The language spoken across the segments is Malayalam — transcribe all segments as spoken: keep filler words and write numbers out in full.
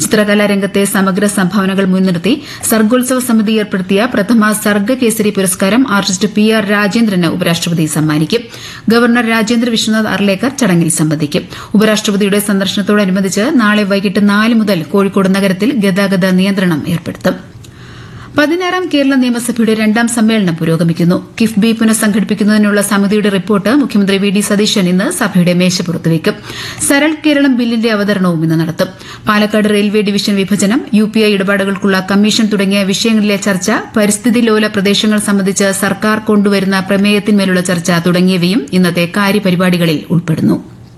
ചിത്രകലാ രംഗത്തെ സമഗ്ര സംഭാവനകൾ മുൻനിർത്തി സർഗോത്സവ സമിതി ഏർപ്പെടുത്തിയ പ്രഥമ സർഗ കേസരി പുരസ്കാരം ആർട്ടിസ്റ്റ് പി ആർ രാജേന്ദ്രന് ഉപരാഷ്ട്രപതി സമ്മാനിക്കും. ഗവർണർ രാജേന്ദ്ര വിശ്വനാഥ് അർലേക്കർ ചടങ്ങിൽ സംബന്ധിക്കും. ഉപരാഷ്ട്രപതിയുടെ സന്ദർശനത്തോടനുബന്ധിച്ച് നാളെ വൈകിട്ട് നാല് മുതൽ കോഴിക്കോട് നഗരത്തിൽ ഗതാഗത നിയന്ത്രണം ഏർപ്പെടുത്തും. പതിനാറാം കേരള നിയമസഭയുടെ രണ്ടാം സമ്മേളനം പുരോഗമിക്കുന്നു. കിഫ്ബി പുനഃസംഘടിപ്പിക്കുന്നതിനുള്ള സമിതിയുടെ റിപ്പോർട്ട് മുഖ്യമന്ത്രി വി ഡി സതീശൻ ഇന്ന് സഭയുടെ മേശപ്പുറത്ത് വയ്ക്കും. സരൾ കേരളം ബില്ലിന്റെ അവതരണവും ഇന്ന് നടത്തും. പാലക്കാട് റെയിൽവേ ഡിവിഷൻ വിഭജനം, യു പി ഐ ഇടപാടുകൾക്കുള്ള കമ്മീഷൻ തുടങ്ങിയ വിഷയങ്ങളിലെ ചർച്ച, പരിസ്ഥിതി ലോല പ്രദേശങ്ങൾ സംബന്ധിച്ച് സർക്കാർ കൊണ്ടുവരുന്ന പ്രമേയത്തിന്മേലുള്ള ചർച്ച തുടങ്ങിയവയും ഇന്നത്തെ കാര്യപരിപാടികളിൽ ഉൾപ്പെടുന്നു.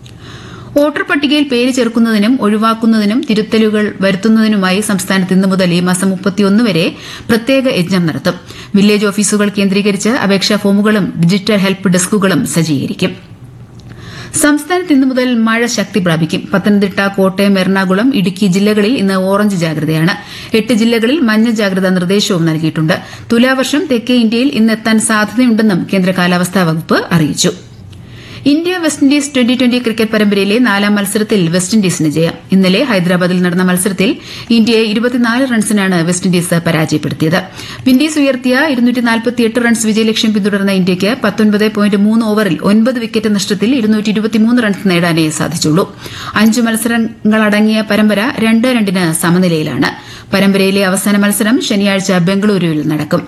വോട്ടർ പട്ടികയിൽ പേര് ചേർക്കുന്നതിനും ഒഴിവാക്കുന്നതിനും തിരുത്തലുകൾ വരുത്തുന്നതിനുമായി സംസ്ഥാനത്ത് ഇന്നു മുതൽ ഈ മാസം മുപ്പത്തിയൊന്ന് വരെ പ്രത്യേക യജ്ഞം നടത്തും. വില്ലേജ് ഓഫീസുകൾ കേന്ദ്രീകരിച്ച് അപേക്ഷാ ഫോമുകളും ഡിജിറ്റൽ ഹെൽപ്പ് ഡെസ്കുകളും സജ്ജീകരിക്കും. സംസ്ഥാനത്ത് ഇന്നു മുതൽ മഴ ശക്തി പ്രാപിക്കും. പത്തനംതിട്ട, കോട്ടയം, എറണാകുളം, ഇടുക്കി ജില്ലകളിൽ ഇന്ന് ഓറഞ്ച് ജാഗ്രതയാണ്. എട്ട് ജില്ലകളിൽ മഞ്ഞ ജാഗ്രതാ നിർദ്ദേശവും നൽകിയിട്ടുണ്ട്. തുലാവർഷം തെക്കേ ഇന്ത്യയിൽ ഇന്നെത്താൻ സാധ്യതയുണ്ടെന്നും കേന്ദ്ര കാലാവസ്ഥാ വകുപ്പ് അറിയിച്ചു. India west Indies twenty twenty cricket പരമ്പരയിലെ നാലാം മത്സരത്തിൽ വെസ്റ്റ് ഇൻഡീസിന് ജയം. ഇന്നലെ ഹൈദരാബാദിൽ നടന്ന മത്സരത്തിൽ ഇന്ത്യയെ ഇരുപത്തിനാല് റൺസിനാണ് വെസ്റ്റ് ഇൻഡീസ് പരാജയപ്പെടുത്തിയത്. വിൻഡീസ് ഉയർത്തിയ റൺസ് വിജയലക്ഷ്യം പിന്തുടർന്ന ഇന്ത്യയ്ക്ക് പത്തൊൻപത് പോയിന്റ് മൂന്ന് ഓവറിൽ ഒൻപത് വിക്കറ്റ് നഷ്ടത്തിൽ ഇരുന്നൂറ്റിയിരുപത്തിമൂന്ന് റൺസ് നേടാനേ സാധിച്ചുള്ളൂ. അഞ്ച് മത്സരങ്ങളടങ്ങിയ പരമ്പര രണ്ട് രണ്ടിന് സമനിലയിലാണ്. പരമ്പരയിലെ അവസാന മത്സരം ശനിയാഴ്ച ബംഗളൂരുവിൽ നടക്കും.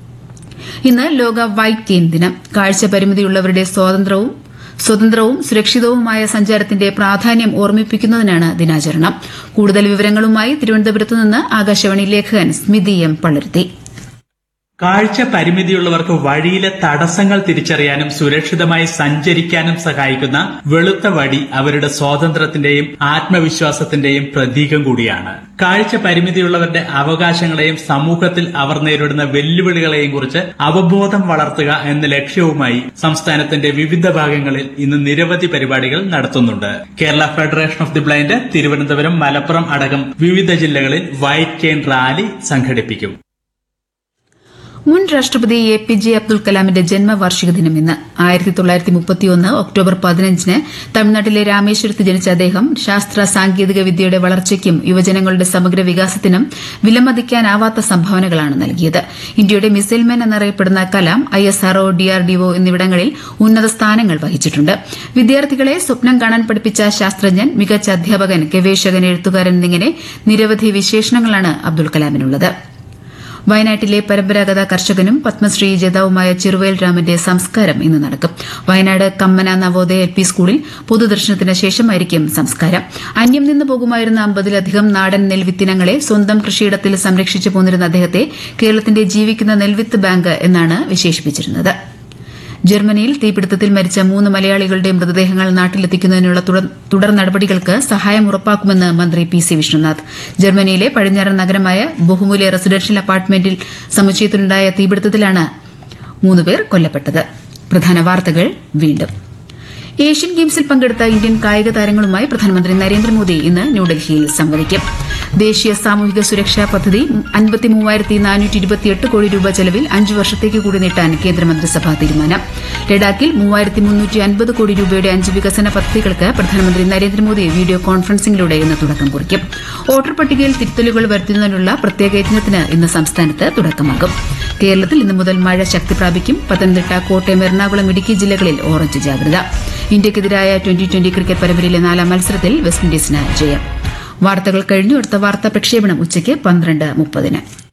ഇന്ന് ലോക വൈറ്റ് കെയിൻ ദിനം. കാഴ്ച പരിമിതിയുള്ളവരുടെ സ്വാതന്ത്ര്യവും സ്വതന്ത്രവും സുരക്ഷിതവുമായ സഞ്ചാരത്തിന്റെ പ്രാധാന്യം ഓർമ്മിപ്പിക്കുന്നതിനാണ് ദിനാചരണം. കൂടുതൽ വിവരങ്ങളുമായി തിരുവനന്തപുരത്ത് നിന്ന് ആകാശവാണി ലേഖകൻ സ്മിതി എം പള്ളുരുത്തി. കാഴ്ച പരിമിതിയുള്ളവർക്ക് വഴിയിലെ തടസ്സങ്ങൾ തിരിച്ചറിയാനും സുരക്ഷിതമായി സഞ്ചരിക്കാനും സഹായിക്കുന്ന വെളുത്ത വടി അവരുടെ സ്വാതന്ത്ര്യത്തിന്റെയും ആത്മവിശ്വാസത്തിന്റെയും പ്രതീകം കൂടിയാണ്. കാഴ്ച പരിമിതിയുള്ളവരുടെ അവകാശങ്ങളെയും സമൂഹത്തിൽ അവർ നേരിടുന്ന വെല്ലുവിളികളെയും കുറിച്ച് അവബോധം വളർത്തുക എന്ന ലക്ഷ്യവുമായി സംസ്ഥാനത്തിന്റെ വിവിധ ഭാഗങ്ങളിൽ ഇന്ന് നിരവധി പരിപാടികൾ നടത്തുന്നുണ്ട്. Kerala federation of the blind Thiruvananthapuram, Malappuram അടക്കം വിവിധ ജില്ലകളിൽ വൈറ്റ് കെയിൻ റാലി സംഘടിപ്പിക്കും. മുൻ രാഷ്ട്രപതി എ പി ജെ അബ്ദുൽ കലാമിന്റെ ജന്മവാർഷിക ദിനം ഇന്ന്. ആയിരത്തി തൊള്ളായിരത്തി മുപ്പത്തിയൊന്ന് ഒക്ടോബർ പതിനഞ്ചിന് തമിഴ്നാട്ടിലെ രാമേശ്വരത്ത് ജനിച്ച അദ്ദേഹം ശാസ്ത്ര സാങ്കേതിക വിദ്യയുടെ വളർച്ചയ്ക്കും യുവജനങ്ങളുടെ സമഗ്ര വികാസത്തിനും വിലമതിക്കാനാവാത്ത സംഭാവനകളാണ് നൽകിയത്. ഇന്ത്യയുടെ മിസൈൽമാൻ എന്നറിയപ്പെടുന്ന Kalam I S R O, D R D O എന്നിവിടങ്ങളിൽ ഉന്നത സ്ഥാനങ്ങൾ വഹിച്ചിട്ടുണ്ട്. വിദ്യാർത്ഥികളെ സ്വപ്നം കാണാൻ പഠിപ്പിച്ച ശാസ്ത്രജ്ഞൻ, മികച്ച അധ്യാപകൻ, ഗവേഷകൻ, എഴുത്തുകാരൻ എന്നിങ്ങനെ നിരവധി വിശേഷണങ്ങളാണ് അബ്ദുൽ കലാമിനുള്ളത്. വയനാട്ടിലെ പരമ്പരാഗത കർഷകനും പത്മശ്രീ ജേതാവുമായ ചെറുവയൽ രാമന്റെ സംസ്കാരം ഇന്ന് നടക്കും. വയനാട് കമ്മന നവോദയ എൽ പി സ്കൂളിൽ പൊതുദർശനത്തിന് ശേഷമായിരിക്കും സംസ്കാരം. അന്യം നിന്ന് പോകുമായിരുന്ന അമ്പതിലധികം നാടൻ നെൽവിത്തിനങ്ങളെ സ്വന്തം കൃഷിയിടത്തിൽ സംരക്ഷിച്ചു പോന്നിരുന്ന അദ്ദേഹത്തെ കേരളത്തിന്റെ ജീവിക്കുന്ന നെൽവിത്ത് ബാങ്ക് എന്നാണ് വിശേഷിപ്പിച്ചിരുന്നത്. ജർമ്മനിയിൽ തീപിടുത്തത്തിൽ മരിച്ച മൂന്ന് മലയാളികളുടെ മൃതദേഹങ്ങൾ നാട്ടിലെത്തിക്കുന്നതിനുള്ള തുടർ നടപടികൾക്ക് സഹായം ഉറപ്പാക്കുമെന്ന് മന്ത്രി പി സി വിഷ്ണുനാഥ്. ജർമ്മനിയിലെ പടിഞ്ഞാറൻ നഗരമായ ബഹുമൂല്യ റെസിഡൻഷ്യൽ അപ്പാർട്ട്മെന്റിൽ സമുച്ചയത്തിലുണ്ടായ തീപിടുത്തത്തിലാണ് മൂന്നുപേർ കൊല്ലപ്പെട്ടത്. പ്രധാന വാർത്തകൾ വീണ്ടും. ഏഷ്യൻ ഗെയിംസിൽ പങ്കെടുത്ത ഇന്ത്യൻ കായിക താരങ്ങളുമായി പ്രധാനമന്ത്രി നരേന്ദ്രമോദി ഇന്ന് ന്യൂഡൽഹിയിൽ സംവദിക്കും. ദേശീയ സാമൂഹിക സുരക്ഷാ പദ്ധതി അൻപത്തി മൂവായിരത്തി നാനൂറ്റി ഇരുപത്തിയെട്ട് കോടി രൂപ ചെലവിൽ അഞ്ചു വർഷത്തേക്ക് കൂടി നീട്ടാൻ കേന്ദ്രമന്ത്രിസഭാ തീരുമാനം. ലഡാക്കിൽ മൂവായിരത്തി മുന്നൂറ്റി അൻപത് കോടി രൂപയുടെ അഞ്ച് വികസന പദ്ധതികൾക്ക് പ്രധാനമന്ത്രി നരേന്ദ്രമോദി വീഡിയോ കോൺഫറൻസിംഗിലൂടെ ഇന്ന് തുടക്കം കുറിക്കും. വോട്ടർ പട്ടികയിൽ തിരുത്തലുകൾ വരുത്തുന്നതിനുള്ള പ്രത്യേക യജ്ഞത്തിന് ഇന്ന് സംസ്ഥാനത്ത് തുടക്കമാകും. കേരളത്തിൽ ഇന്നു മുതൽ മഴ ശക്തി പ്രാപിക്കും. പത്തനംതിട്ട, കോട്ടയം, എറണാകുളം, ഇടുക്കി ജില്ലകളിൽ ഓറഞ്ച് ജാഗ്രത. ഇന്ത്യക്കെതിരായ ട്വന്റി ട്വന്റി ക്രിക്കറ്റ് പരമ്പരയിലെ നാലാം മത്സരത്തിൽ വെസ്റ്റ് ഇൻഡീസിന് ജയം. വാർത്തകൾ കഴിഞ്ഞു. അടുത്ത വാർത്താ പ്രക്ഷേപണം ഉച്ചയ്ക്ക് പന്ത്രണ്ട് മുപ്പതിന്.